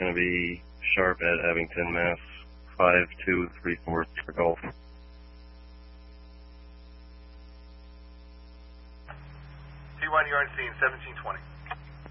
going to be sharp at Abington, Mass. 5234 for golf. T1, you're on scene, 1720.